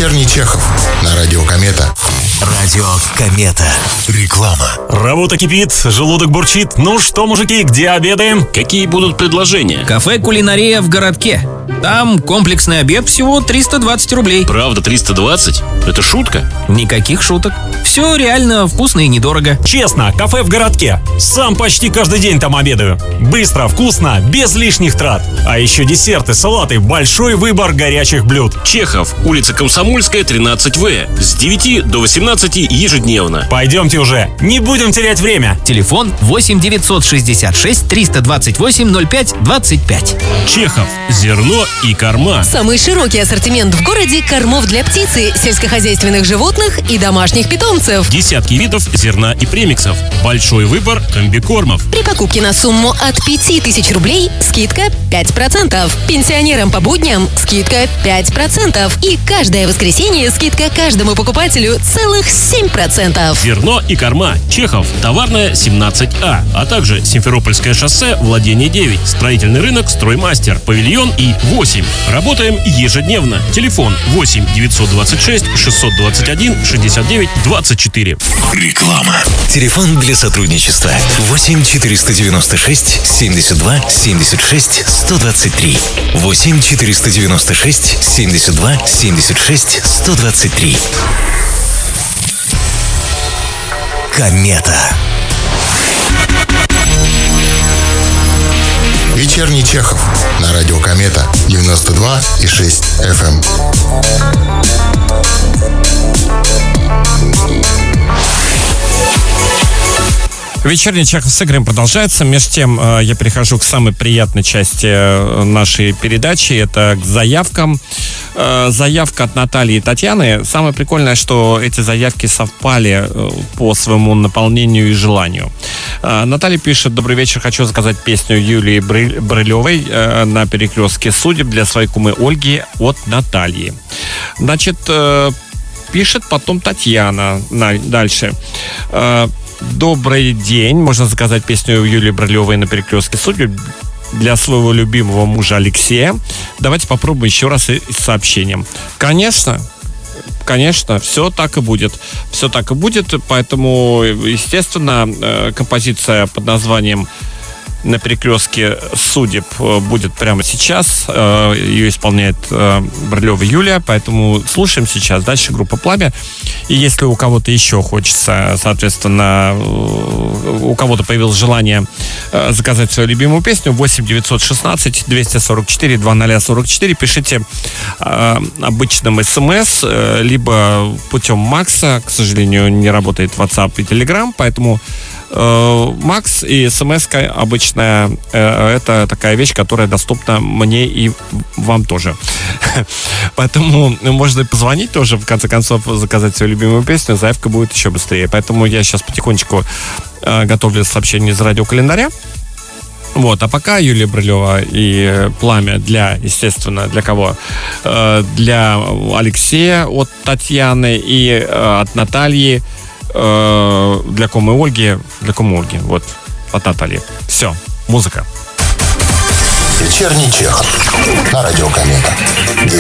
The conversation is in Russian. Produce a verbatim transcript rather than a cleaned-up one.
Вечерний Чехов на радио Комета. Радио Комета. Реклама. Работа кипит, желудок бурчит. Ну что, мужики, где обедаем? Какие будут предложения? Кафе «Кулинария» в городке. Там комплексный обед всего триста двадцать рублей. Правда, триста двадцать? Это шутка? Никаких шуток. Все реально вкусно и недорого. Честно, кафе в городке. Сам почти каждый день там обедаю. Быстро, вкусно, без лишних трат. А еще десерты, салаты, большой выбор горячих блюд. Чехов, улица Комсомольская, тринадцать вэ. С девяти до восемнадцати ежедневно. Пойдемте уже, не будем терять время. Телефон восемь девятьсот шестьдесят шесть триста двадцать восемь ноль пять двадцать пять. Чехов. Зерно и корма. Самый широкий ассортимент в городе кормов для птицы, сельскохозяйственных животных и домашних питомцев. Десятки видов зерна и премиксов. Большой выбор комбикормов. При покупке на сумму от пяти тысяч рублей скидка пять процентов. Пенсионерам по будням скидка пять процентов. И каждое воскресенье скидка каждому покупателю целых семь процентов. Зерно и корма. Чехов. Товарная семнадцать А. А также Симферопольское шоссе, владение девять. Строительный рынок «Строймастер». Павильон и восемь. Работаем ежедневно. Телефон восемь девятьсот двадцать шесть шестьсот двадцать один шестьдесят девять двадцать четыре. Реклама. Телефон для сотрудничества восемь четыреста девяносто шесть семьдесят два семьдесят шесть сто двадцать три. восемь четыреста девяносто шесть семьдесят два семьдесят шесть сто двадцать три. Комета. Вечерний Чехов на радио Комета девяносто два и шесть эф эм. Вечерний Чехов с Игорем продолжается. Между тем, э, я перехожу к самой приятной части э, нашей передачи. Это к заявкам. Э, заявка от Натальи и Татьяны. Самое прикольное, что эти заявки совпали э, по своему наполнению и желанию. Э, Наталья пишет: добрый вечер, хочу заказать песню Юлии Брылевой э, на перекрестке судеб для своей кумы Ольги от Натальи. Значит, э, пишет потом Татьяна на, дальше. Э, Добрый день. Можно заказать песню Юлии Брылевой на перекрестке судеб для своего любимого мужа Алексея. Давайте попробуем еще раз и с сообщением. Конечно, конечно, все так и будет. Все так и будет. Поэтому, естественно, композиция под названием «На перекрестке судеб» будет прямо сейчас. Ее исполняет Брылева Юлия, поэтому слушаем сейчас. Дальше группа «Пламя». И если у кого-то еще хочется, соответственно, у кого-то появилось желание заказать свою любимую песню, восемь девятьсот шестнадцать двести сорок четыре двадцать сорок четыре, пишите обычным смс, либо путем Макса. К сожалению, не работает WhatsApp и Telegram, поэтому Макс и смс-ка обычная — это такая вещь, которая доступна мне и вам тоже. Поэтому можно и позвонить тоже, в конце концов, заказать свою любимую песню, заявка будет еще быстрее. Поэтому я сейчас потихонечку готовлю сообщение из радиокалендаря. Вот, а пока Юлия Брылева и «Пламя» для, естественно, для кого? Для Алексея от Татьяны и от Натальи, для комы Ольги, для комы Ольги, вот, от Натальи. Все, музыка. Вечерний Чехов на радио Комета.